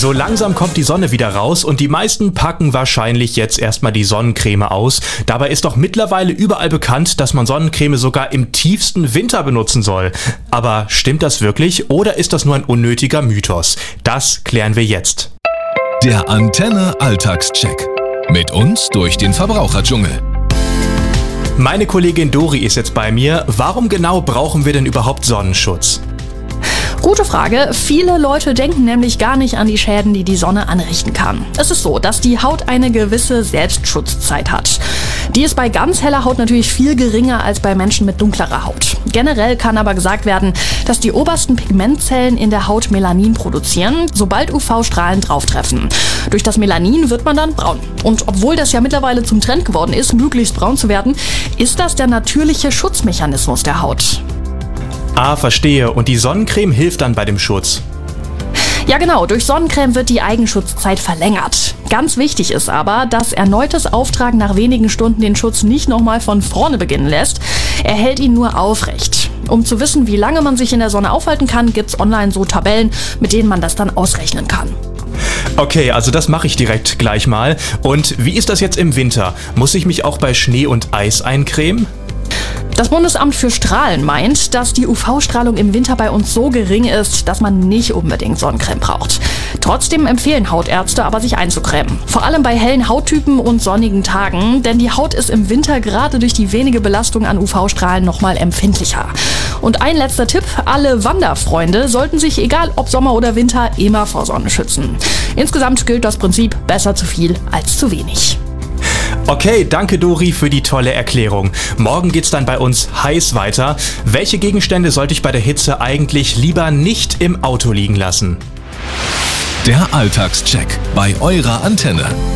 So langsam kommt die Sonne wieder raus und die meisten packen wahrscheinlich jetzt erstmal die Sonnencreme aus. Dabei ist doch mittlerweile überall bekannt, dass man Sonnencreme sogar im tiefsten Winter benutzen soll. Aber stimmt das wirklich oder ist das nur ein unnötiger Mythos? Das klären wir jetzt. Der Antenne Alltagscheck. Mit uns durch den Verbraucherdschungel. Meine Kollegin Dori ist jetzt bei mir. Warum genau brauchen wir denn überhaupt Sonnenschutz? Gute Frage. Viele Leute denken nämlich gar nicht an die Schäden, die die Sonne anrichten kann. Es ist so, dass die Haut eine gewisse Selbstschutzzeit hat. Die ist bei ganz heller Haut natürlich viel geringer als bei Menschen mit dunklerer Haut. Generell kann aber gesagt werden, dass die obersten Pigmentzellen in der Haut Melanin produzieren, sobald UV-Strahlen drauftreffen. Durch das Melanin wird man dann braun. Und obwohl das ja mittlerweile zum Trend geworden ist, möglichst braun zu werden, ist das der natürliche Schutzmechanismus der Haut. Ah, verstehe. Und die Sonnencreme hilft dann bei dem Schutz? Ja genau, durch Sonnencreme wird die Eigenschutzzeit verlängert. Ganz wichtig ist aber, dass erneutes Auftragen nach wenigen Stunden den Schutz nicht nochmal von vorne beginnen lässt. Er hält ihn nur aufrecht. Um zu wissen, wie lange man sich in der Sonne aufhalten kann, gibt's online so Tabellen, mit denen man das dann ausrechnen kann. Okay, also das mache ich direkt gleich mal. Und wie ist das jetzt im Winter? Muss ich mich auch bei Schnee und Eis eincremen? Das Bundesamt für Strahlen meint, dass die UV-Strahlung im Winter bei uns so gering ist, dass man nicht unbedingt Sonnencreme braucht. Trotzdem empfehlen Hautärzte aber, sich einzucremen. Vor allem bei hellen Hauttypen und sonnigen Tagen, denn die Haut ist im Winter gerade durch die wenige Belastung an UV-Strahlen nochmal empfindlicher. Und ein letzter Tipp, alle Wanderfreunde sollten sich, egal ob Sommer oder Winter, immer vor Sonne schützen. Insgesamt gilt das Prinzip, besser zu viel als zu wenig. Okay, danke Dori für die tolle Erklärung. Morgen geht's dann bei uns heiß weiter. Welche Gegenstände sollte ich bei der Hitze eigentlich lieber nicht im Auto liegen lassen? Der Alltagscheck bei eurer Antenne.